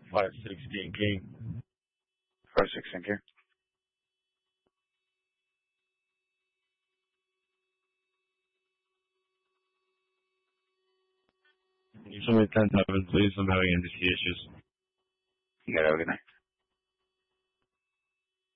516 king. 516 king. Can you show me 10-7, please? I'm having NDC issues. You got a good night.